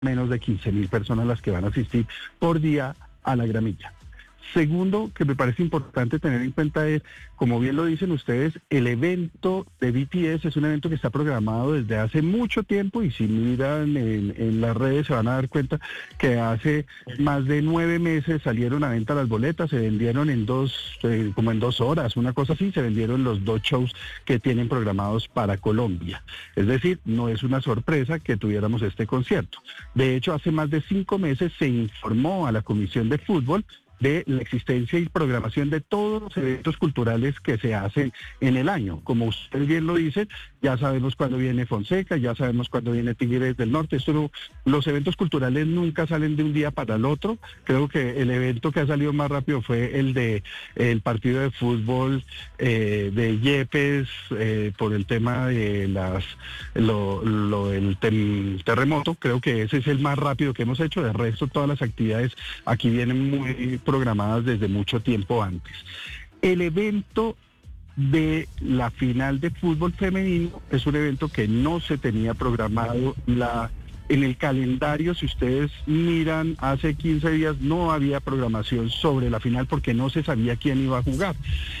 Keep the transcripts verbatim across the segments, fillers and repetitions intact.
menos de quince mil personas las que van a asistir por día a la gramilla. Segundo, que me parece importante tener en cuenta es, como bien lo dicen ustedes, el evento de B T S es un evento que está programado desde hace mucho tiempo, y si miran en, en las redes se van a dar cuenta que hace más de nueve meses salieron a venta las boletas, se vendieron en dos, eh, como en dos horas, una cosa así, se vendieron los dos shows que tienen programados para Colombia. Es decir, no es una sorpresa que tuviéramos este concierto. De hecho, hace más de cinco meses se informó a la Comisión de Fútbol de la existencia y programación de todos los eventos culturales que se hacen en el año. Como usted bien lo dice, ya sabemos cuándo viene Fonseca, ya sabemos cuándo viene Tigres del Norte. Esto no, los eventos culturales nunca salen de un día para el otro. Creo que el evento que ha salido más rápido fue el de el partido de fútbol eh, de Yepes eh, por el tema de las lo, lo del tem, terremoto. Creo que ese es el más rápido que hemos hecho. De resto, todas las actividades aquí vienen muy programadas desde mucho tiempo antes. El evento de la final de fútbol femenino es un evento que no se tenía programado la, en el calendario. Si ustedes miran, hace quince días no había programación sobre la final porque no se sabía quién iba a jugar.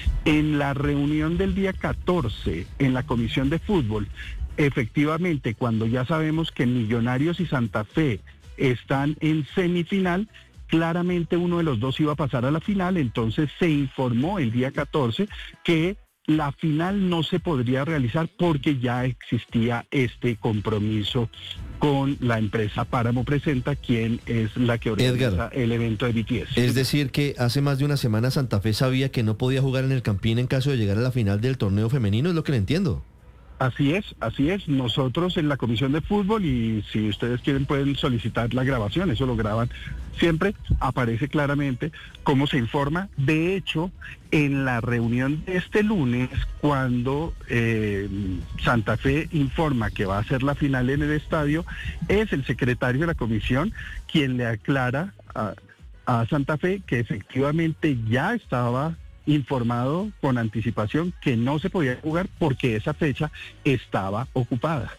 En la reunión del día catorce en la Comisión de Fútbol, efectivamente, cuando ya sabemos que Millonarios y Santa Fe están en semifinal, claramente uno de los dos iba a pasar a la final, entonces se informó el día catorce que la final no se podría realizar porque ya existía este compromiso con la empresa Páramo Presenta, quien es la que organiza Edgar, el evento de B T S. Es decir, que hace más de una semana Santa Fe sabía que no podía jugar en el Campín en caso de llegar a la final del torneo femenino, es lo que le entiendo. Así es, así es. Nosotros en la Comisión de Fútbol, y si ustedes quieren pueden solicitar la grabación, eso lo graban siempre, aparece claramente cómo se informa. De hecho, en la reunión de este lunes, cuando eh, Santa Fe informa que va a ser la final en el estadio, es el secretario de la comisión quien le aclara a, a Santa Fe que efectivamente ya estaba informado con anticipación que no se podía jugar porque esa fecha estaba ocupada.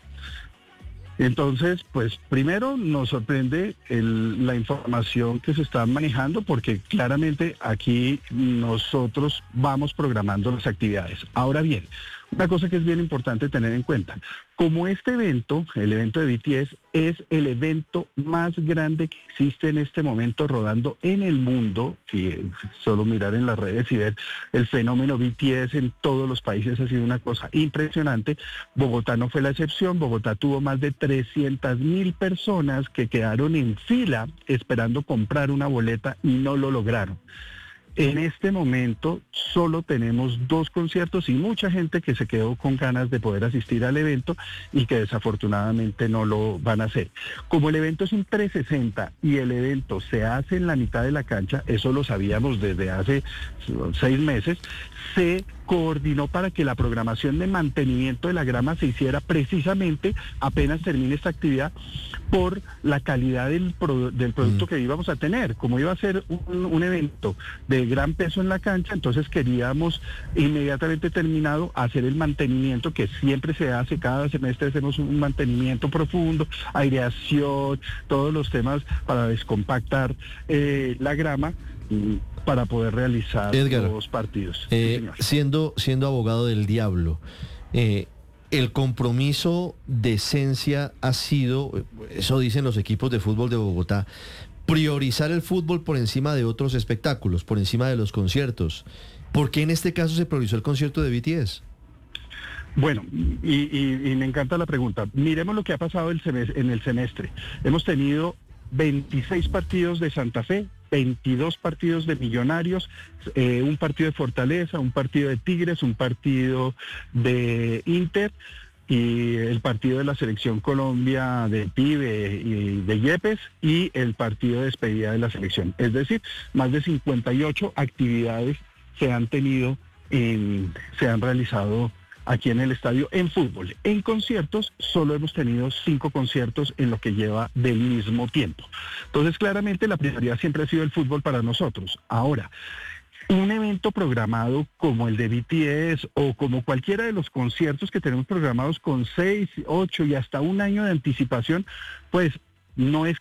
Entonces, pues primero nos sorprende el, la información que se está manejando, porque claramente aquí nosotros vamos programando las actividades. Ahora bien, una cosa que es bien importante tener en cuenta, como este evento, el evento de B T S, es el evento más grande que existe en este momento rodando en el mundo, si solo mirar en las redes y ver el fenómeno B T S en todos los países ha sido una cosa impresionante. Bogotá no fue la excepción. Bogotá tuvo más de trescientas mil personas que quedaron en fila esperando comprar una boleta y no lo lograron. En este momento solo tenemos dos conciertos y mucha gente que se quedó con ganas de poder asistir al evento y que desafortunadamente no lo van a hacer. Como el evento es un trescientos sesenta y el evento se hace en la mitad de la cancha, eso lo sabíamos desde hace seis meses, se coordinó para que la programación de mantenimiento de la grama se hiciera precisamente apenas termine esta actividad, por la calidad del, pro, del producto mm. que íbamos a tener. Como iba a ser un, un evento de gran peso en la cancha, entonces queríamos inmediatamente terminado hacer el mantenimiento que siempre se hace, cada semestre hacemos un mantenimiento profundo, aireación, todos los temas para descompactar eh, la grama, para poder realizar Edgar, los partidos. Eh, sí, siendo, siendo abogado del diablo, eh, el compromiso de esencia ha sido, eso dicen los equipos de fútbol de Bogotá, priorizar el fútbol por encima de otros espectáculos, por encima de los conciertos. ¿Por qué en este caso se priorizó el concierto de B T S? Bueno, y, y, y me encanta la pregunta. Miremos lo que ha pasado el semestre, en el semestre. Hemos tenido veintiséis partidos de Santa Fe, veintidós partidos de Millonarios, eh, un partido de Fortaleza, un partido de Tigres, un partido de Inter y el partido de la Selección Colombia de Pibe y de Yepes y el partido de despedida de la selección. Es decir, más de cincuenta y ocho actividades se han tenido, en, se han realizado aquí en el estadio en fútbol. En conciertos solo hemos tenido cinco conciertos en lo que lleva del mismo tiempo. Entonces claramente la prioridad siempre ha sido el fútbol para nosotros. Ahora, un evento programado como el de B T S o como cualquiera de los conciertos que tenemos programados con seis, ocho y hasta un año de anticipación, pues no es